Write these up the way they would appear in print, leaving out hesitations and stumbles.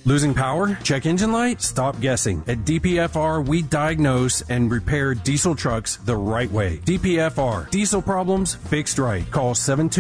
Losing power? Check engine light? Stop guessing. At DPFR, we diagnose and repair diesel trucks the right way. DPFR. Diesel problems fixed right. Call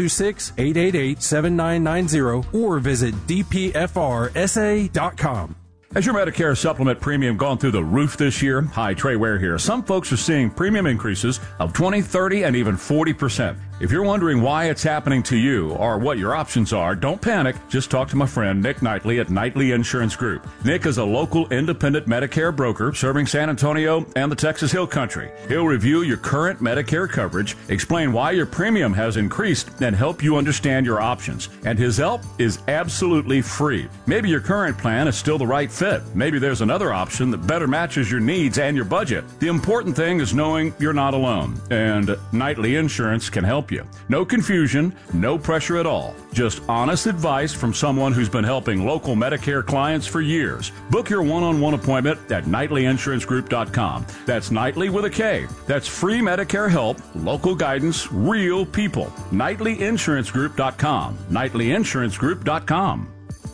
726-888-7990 or visit dpfrsa.com. Has your Medicare supplement premium gone through the roof this year? Hi, Trey Ware here. Some folks are seeing premium increases of 20, 30, and even 40%. If you're wondering why it's happening to you or what your options are, don't panic. Just talk to my friend Nick Knightley at Knightley Insurance Group. Nick is a local independent Medicare broker serving San Antonio and the Texas Hill Country. He'll review your current Medicare coverage, explain why your premium has increased, and help you understand your options. And his help is absolutely free. Maybe your current plan is still the right fit. Maybe there's another option that better matches your needs and your budget. The important thing is knowing you're not alone, and Knightley Insurance can help you. No confusion, no pressure at all. Just honest advice from someone who's been helping local Medicare clients for years. Book your one-on-one appointment at KnightleyInsuranceGroup.com. That's Knightley with a K. That's free Medicare help, local guidance, real people. KnightleyInsuranceGroup.com. KnightleyInsuranceGroup.com.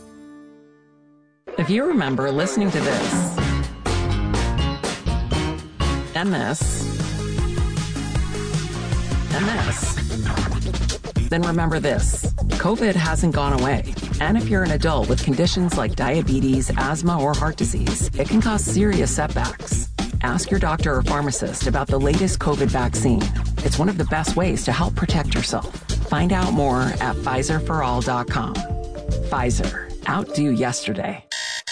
If you remember listening to this, and this, and this, then remember this. COVID hasn't gone away. And if you're an adult with conditions like diabetes, asthma, or heart disease, it can cause serious setbacks. Ask your doctor or pharmacist about the latest COVID vaccine. It's one of the best ways to help protect yourself. Find out more at PfizerForAll.com. Pfizer. Outdo yesterday.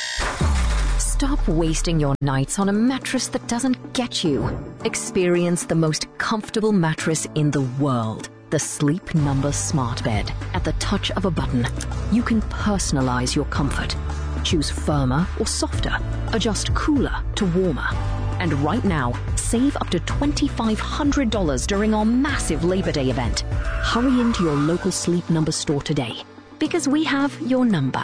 Stop wasting your nights on a mattress that doesn't get you. Experience the most comfortable mattress in the world. The Sleep Number Smart Bed. At the touch of a button, you can personalize your comfort. Choose firmer or softer. Adjust cooler to warmer. And right now, save up to $2,500 during our massive Labor Day event. Hurry into your local Sleep Number store today, because we have your number.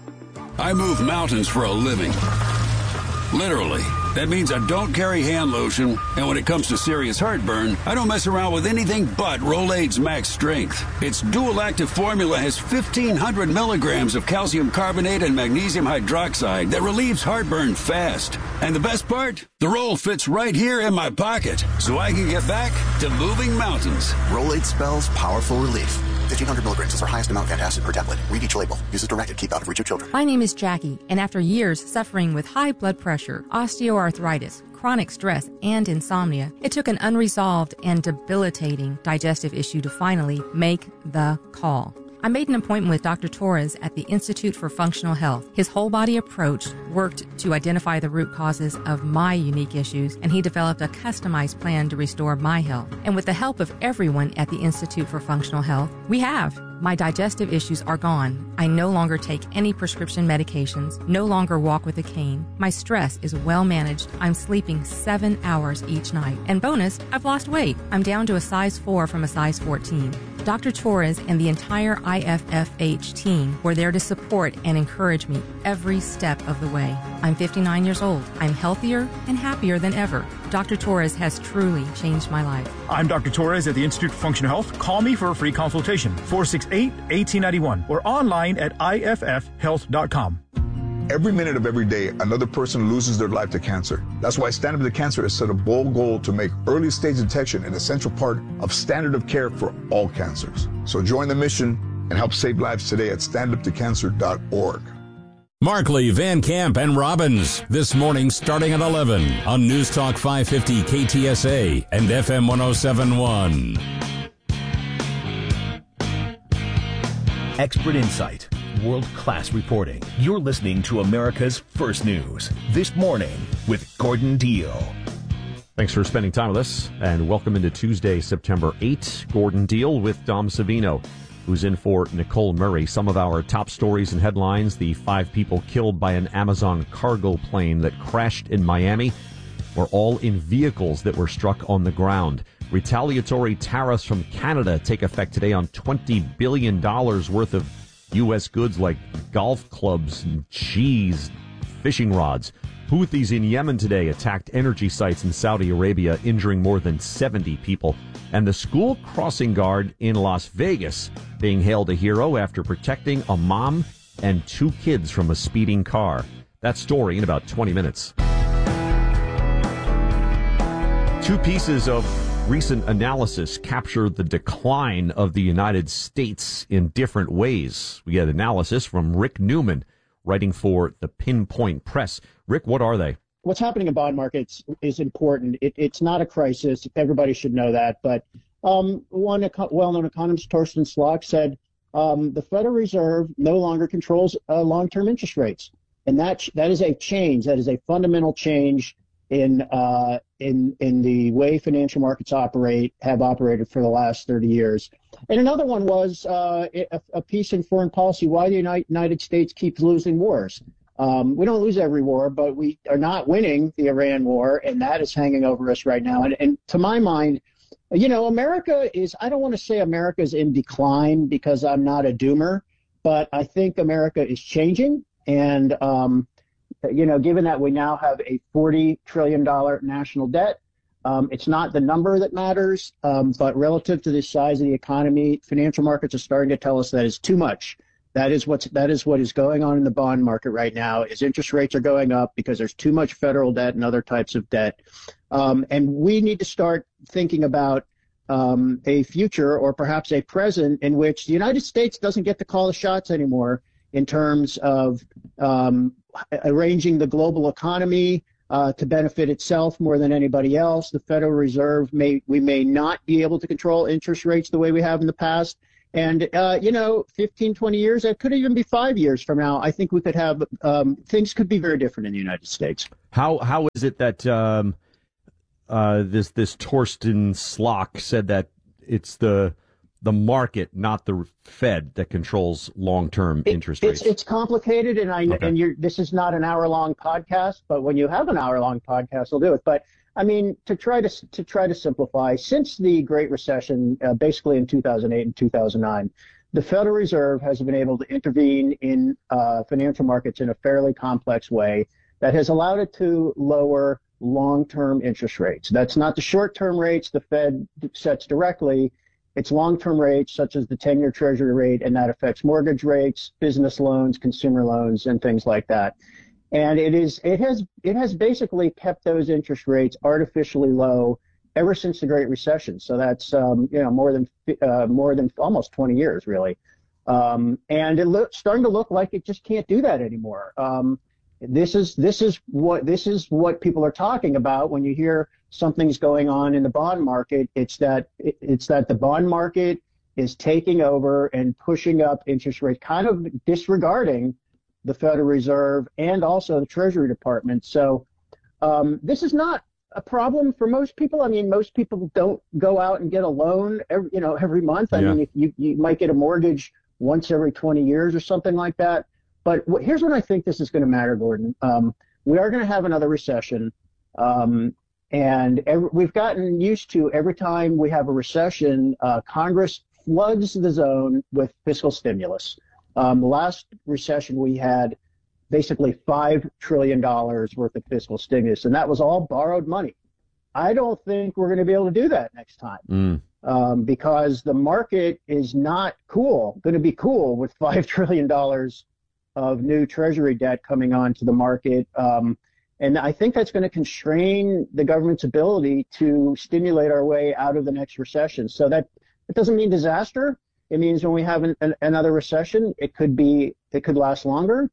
I move mountains for a living. Literally. That means I don't carry hand lotion, and when it comes to serious heartburn, I don't mess around with anything but Rolaids Max Strength. Its dual-active formula has 1,500 milligrams of calcium carbonate and magnesium hydroxide that relieves heartburn fast. And the best part? The roll fits right here in my pocket, so I can get back to moving mountains. Rolaids spells powerful relief. 1,500 milligrams is our highest amount of antacid per tablet. Read each label. Use as directed. Keep out of reach of children. My name is Jackie, and after years suffering with high blood pressure, osteoarthritis, chronic stress, and insomnia, it took an unresolved and debilitating digestive issue to finally make the call. I made an appointment with Dr. Torres at the Institute for Functional Health. His whole body approach worked to identify the root causes of my unique issues, and he developed a customized plan to restore my health. And with the help of everyone at the Institute for Functional Health, we have. My digestive issues are gone. I no longer take any prescription medications, no longer walk with a cane. My stress is well managed. I'm sleeping 7 hours each night. And bonus, I've lost weight. I'm down to a size 4 from a size 14. Dr. Torres and the entire IFFH team were there to support and encourage me every step of the way. I'm 59 years old. I'm healthier and happier than ever. Dr. Torres has truly changed my life. I'm Dr. Torres at the Institute for Functional Health. Call me for a free consultation, 468-1891, or online at iffhealth.com. Every minute of every day, another person loses their life to cancer. That's why Stand Up to Cancer has set a bold goal to make early stage detection an essential part of standard of care for all cancers. So join the mission and help save lives today at standuptocancer.org. Markley, Van Camp, and Robbins. This morning starting at 11 on News Talk 550 KTSA and FM 107.1. Expert insight. World-class reporting. You're listening to America's First News. This morning with Gordon Deal. Thanks for spending time with us, and welcome into Tuesday, September 8. Gordon Deal with Dom Savino, who's in for Nicole Murray. Some of our top stories and headlines: the 5 people killed by an Amazon cargo plane that crashed in Miami were all in vehicles that were struck on the ground. Retaliatory tariffs from Canada take effect today on $20 billion worth of U.S. goods like golf clubs, and cheese, fishing rods. Houthis in Yemen today attacked energy sites in Saudi Arabia, injuring more than 70 people. And the school crossing guard in Las Vegas being hailed a hero after protecting a mom and 2 kids from a speeding car. That story in about 20 minutes. 2 pieces of recent analysis capture the decline of the United States in different ways. We get analysis from Rick Newman, writing for the Pinpoint Press. Rick, what are they? What's happening in bond markets is important. It's not a crisis. Everybody should know that. But one well-known economist, Torsten Slok, said the Federal Reserve no longer controls long-term interest rates. And that is a change. That is a fundamental change in the way financial markets have operated for the last 30 years. And another one was a piece in Foreign Policy, why the United States keeps losing wars. We don't lose every war, but we are not winning the Iran war, and that is hanging over us right now. And to my mind, America is, I don't want to say America is in decline because I'm not a doomer, but I think America is changing. And given that we now have a $40 trillion national debt, it's not the number that matters, but relative to the size of the economy, financial markets are starting to tell us that is too much. That is what is going on in the bond market right now, is interest rates are going up because there's too much federal debt and other types of debt. And we need to start thinking about a future or perhaps a present in which the United States doesn't get to call the shots anymore in terms of arranging the global economy to benefit itself more than anybody else. The Federal Reserve we may not be able to control interest rates the way we have in the past. And, 15, 20 years, that could even be 5 years from now. I think we could have things could be very different in the United States. How is it that this Torsten Slok said that it's the market, not the Fed, that controls long-term interest rates? It's complicated, and this is not an hour-long podcast, but when you have an hour-long podcast, we'll do it. But I mean, to try to simplify, since the Great Recession, basically in 2008 and 2009, the Federal Reserve has been able to intervene in financial markets in a fairly complex way that has allowed it to lower long-term interest rates. That's not the short-term rates the Fed sets directly. It's long-term rates, such as the 10-year Treasury rate, and that affects mortgage rates, business loans, consumer loans, and things like that. And it has basically kept those interest rates artificially low ever since the Great Recession. So that's more than almost 20 years, really. And it's starting to look like it just can't do that anymore. This is what people are talking about when you hear something's going on in the bond market. It's that the bond market is taking over and pushing up interest rates, kind of disregarding the Federal Reserve and also the Treasury Department. So this is not a problem for most people. I mean, most people don't go out and get a loan every month. I mean, you might get a mortgage once every 20 years or something like that. But here's what I think this is going to matter, Gordon. We are going to have another recession. And we've gotten used to every time we have a recession, Congress floods the zone with fiscal stimulus. The last recession we had basically $5 trillion worth of fiscal stimulus, and that was all borrowed money. I don't think we're going to be able to do that next time because the market is not going to be cool with $5 trillion of new Treasury debt coming onto the market. And I think that's going to constrain the government's ability to stimulate our way out of the next recession. So it doesn't mean disaster. It means when we have another recession, it could last longer.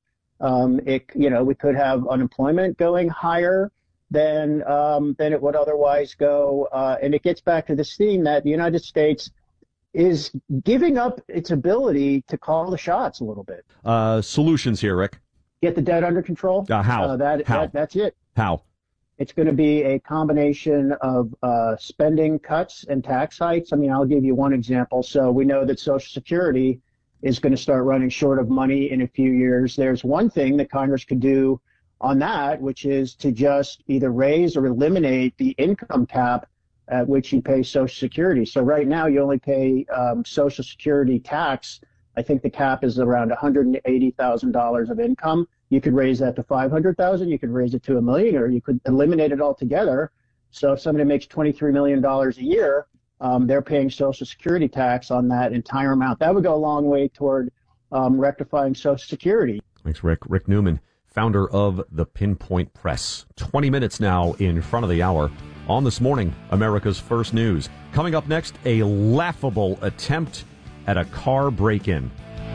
We could have unemployment going higher than it would otherwise go. And it gets back to this theme that the United States is giving up its ability to call the shots a little bit. Solutions here, Rick. Get the debt under control. How? How? That's it. How? It's going to be a combination of spending cuts and tax hikes. I mean, I'll give you one example. So we know that Social Security is going to start running short of money in a few years. There's one thing that Congress could do on that, which is to just either raise or eliminate the income cap at which you pay Social Security. So right now you only pay Social Security tax. I think the cap is around $180,000 of income. You could raise that to $500,000. You could raise it to $1 million, or you could eliminate it altogether. So if somebody makes $23 million a year, they're paying Social Security tax on that entire amount. That would go a long way toward rectifying Social Security. Thanks, Rick. Rick Newman, founder of the Pinpoint Press. 20 minutes now in front of the hour on This Morning, America's First News. Coming up next, a laughable attempt at a car break-in.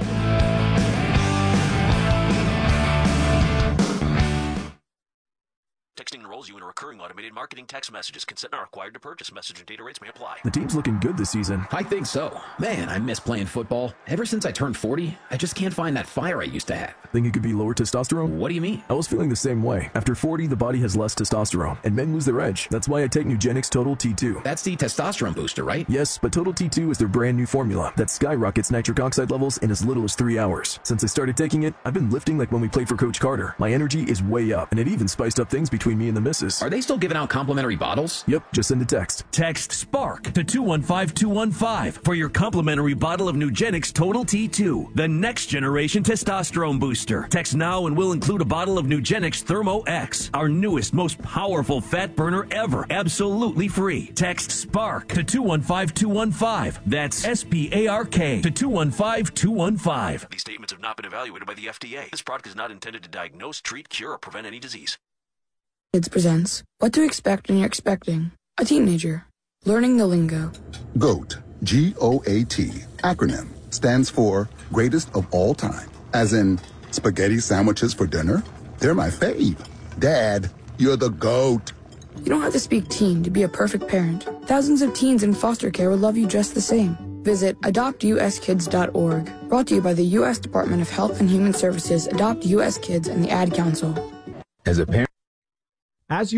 Texting enrolls you in a recurring automated marketing text messages. Consent not required to purchase. Message and data rates may apply. The team's looking good this season. I think so. Man, I miss playing football. Ever since I turned 40, I just can't find that fire I used to have. Think it could be lower testosterone? What do you mean? I was feeling the same way. After 40, the body has less testosterone, and men lose their edge. That's why I take Nugenix Total T2. That's the testosterone booster, right? Yes, but Total T2 is their brand new formula that skyrockets nitric oxide levels in as little as 3 hours. Since I started taking it, I've been lifting like when we played for Coach Carter. My energy is way up, and it even spiced up things between me and the missus. Are they still giving out complimentary bottles? Yep, just send a text. Text SPARK to 215215 for your complimentary bottle of Nugenix Total T2, the next generation testosterone booster. Text now and we'll include a bottle of Nugenix Thermo X, our newest, most powerful fat burner ever, absolutely free. Text SPARK to 215215. That's SPARK to 215215. These statements have not been evaluated by the FDA. This product is not intended to diagnose, treat, cure, or prevent any disease. Kids presents What to Expect When You're Expecting a Teenager. Learning the lingo. GOAT, G-O-A-T, acronym, stands for Greatest of All Time. As in, spaghetti sandwiches for dinner? They're my fave. Dad, you're the GOAT. You don't have to speak teen to be a perfect parent. Thousands of teens in foster care will love you just the same. Visit adoptuskids.org. Brought to you by the U.S. Department of Health and Human Services, Adopt U.S. Kids, and the Ad Council. As a parent, as you